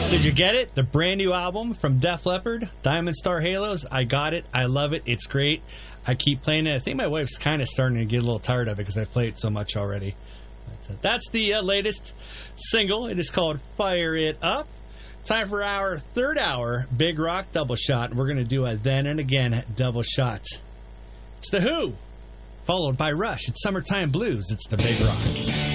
Did you get it? The brand new album from Def Leppard, Diamond Star Halos. I got it. I love it. It's great. I keep playing it. I think my wife's kind of starting to get a little tired of it because I play it so much already. But, that's the latest single. It is called Fire It Up. Time for our third hour Big Rock Double Shot. We're going to do a Then and Again Double Shot. It's The Who, followed by Rush. It's Summertime Blues. It's the Big Rock.